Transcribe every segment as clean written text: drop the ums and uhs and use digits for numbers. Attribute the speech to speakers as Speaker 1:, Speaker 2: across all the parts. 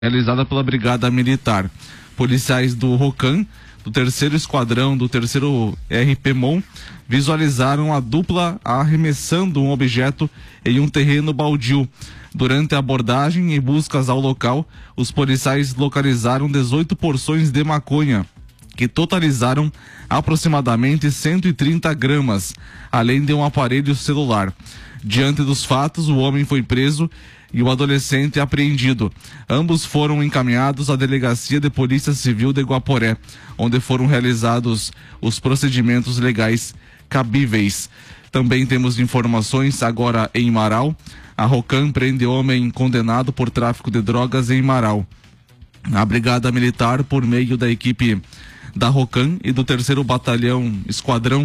Speaker 1: realizada pela Brigada Militar. Policiais do ROCAM, do 3º Esquadrão, do 3º RPMON, visualizaram a dupla arremessando um objeto em um terreno baldio. Durante a abordagem e buscas ao local, os policiais localizaram 18 porções de maconha, que totalizaram aproximadamente 130 gramas, além de um aparelho celular. Diante dos fatos, o homem foi preso e o adolescente apreendido. Ambos foram encaminhados à Delegacia de Polícia Civil de Guaporé, onde foram realizados os procedimentos legais cabíveis. Também temos informações agora em Marau. A ROCAM prende homem condenado por tráfico de drogas em Marau. A Brigada Militar, por meio da equipe da ROCAM e do 3º Batalhão Esquadrão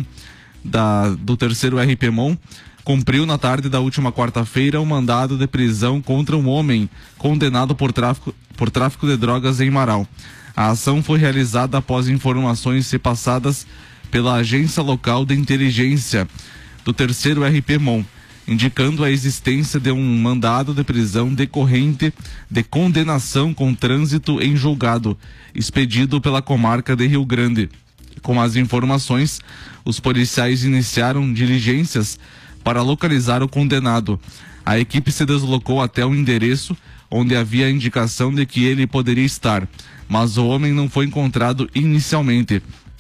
Speaker 1: do 3º RPMON, cumpriu na tarde da última quarta-feira um mandado de prisão contra um homem condenado por tráfico de drogas em Marau. A ação foi realizada após informações repassadas pela Agência Local de Inteligência do 3º RPMON, indicando a existência de um mandado de prisão decorrente de condenação com trânsito em julgado, expedido pela comarca de Rio Grande. Com as informações, os policiais iniciaram diligências para localizar o condenado. A equipe se deslocou até o endereço onde havia a indicação de que ele poderia estar, mas o homem não foi encontrado inicialmente.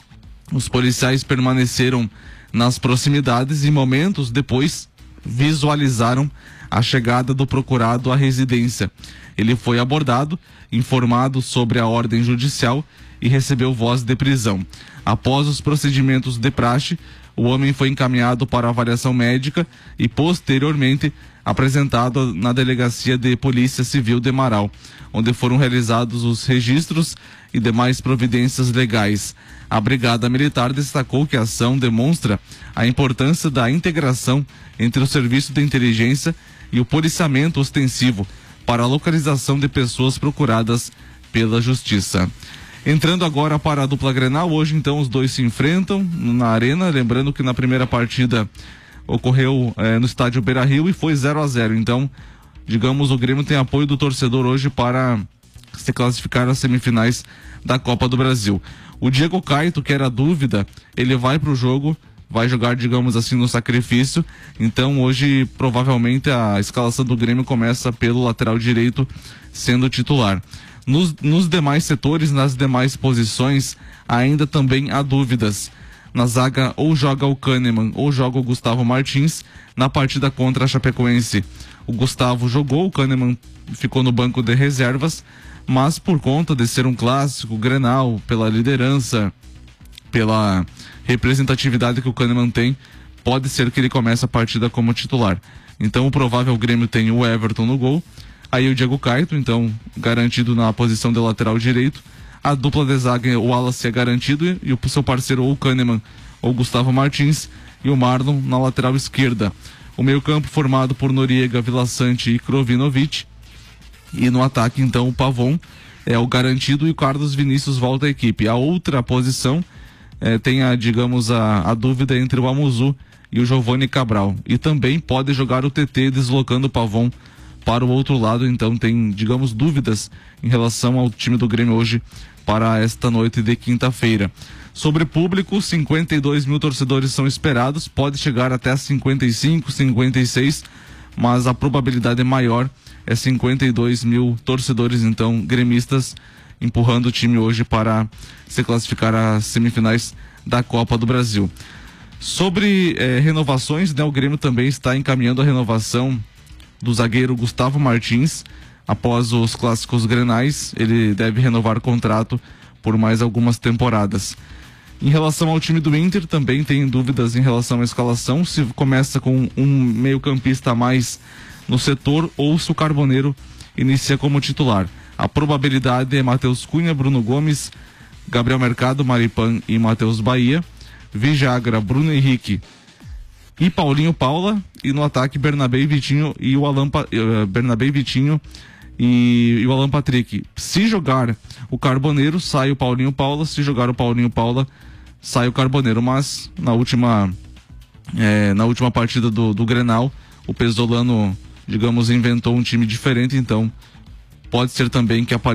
Speaker 1: Os policiais permaneceram nas proximidades e momentos depois visualizaram a chegada do procurado à residência. Ele foi abordado, informado sobre a ordem judicial e recebeu voz de prisão. Após os procedimentos de praxe, o homem foi encaminhado para avaliação médica e posteriormente apresentado na Delegacia de Polícia Civil de Marau, onde foram realizados os registros e demais providências legais. A Brigada Militar destacou que a ação demonstra a importância da integração entre o Serviço de Inteligência e o policiamento ostensivo para a localização de pessoas procuradas pela Justiça. Entrando agora para a dupla Grenal, hoje então os dois se enfrentam na arena, lembrando que na primeira partida ocorreu no estádio Beira-Rio e foi 0-0, então, digamos, o Grêmio tem apoio do torcedor hoje para se classificar às semifinais da Copa do Brasil. O Diego Caito, que era dúvida, ele vai para o jogo, vai jogar, digamos assim, no sacrifício, então hoje provavelmente a escalação do Grêmio começa pelo lateral direito sendo titular. Nos demais setores, nas demais posições, ainda também há dúvidas. Na zaga, ou joga o Kahneman ou joga o Gustavo Martins na partida contra a Chapecoense. O Gustavo jogou, o Kahneman ficou no banco de reservas, mas por conta de ser um clássico Grenal, pela liderança, pela representatividade que o Kahneman tem, pode ser que ele comece a partida como titular. Então o provável Grêmio tem o Everton no gol, aí o Diego Caito, então, garantido na posição de lateral direito. A dupla de zaga, o Wallace é garantido e o seu parceiro ou o Kahneman ou o Gustavo Martins e o Marlon na lateral esquerda. O meio-campo formado por Noriega, Vila Sante e Krovinovic. E no ataque, então, o Pavon é o garantido e o Carlos Vinícius volta à equipe. A outra posição tem a dúvida entre o Amuzu e o Giovanni Cabral. E também pode jogar o TT deslocando o Pavon para o outro lado, então tem, digamos, dúvidas em relação ao time do Grêmio hoje para esta noite de quinta-feira. Sobre público, 52 mil torcedores são esperados, pode chegar até 55, 56, mas a probabilidade maior é 52 mil torcedores, então, gremistas, empurrando o time hoje para se classificar às semifinais da Copa do Brasil. Sobre renovações, né, o Grêmio também está encaminhando a renovação do zagueiro Gustavo Martins. Após os clássicos grenais, ele deve renovar o contrato por mais algumas temporadas. Em relação ao time do Inter, também tem dúvidas em relação à escalação, se começa com um meio-campista a mais no setor ou se o Carboneiro inicia como titular. A probabilidade é Matheus Cunha, Bruno Gomes, Gabriel Mercado, Maripan e Matheus Bahia, Vijagra, Bruno Henrique e Paulinho Paula, e no ataque Bernabé e Vitinho e o Alan Patrick. Se jogar o Carboneiro, sai o Paulinho Paula, se jogar o Paulinho Paula, sai o Carboneiro, mas na última partida do Grenal, o Pesolano, digamos, inventou um time diferente, então Pode ser também que